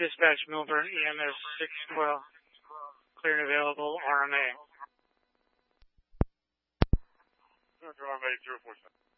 Dispatch Milburn, EMS 612. Clear and available, RMA. RMA 047.